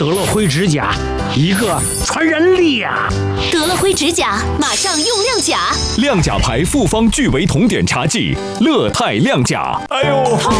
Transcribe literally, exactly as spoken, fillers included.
得了灰指甲，一个传人力呀、啊！ 得了灰指甲，马上用亮甲。 亮甲牌复方聚维酮碘茶剂，乐泰亮甲。 哎呦！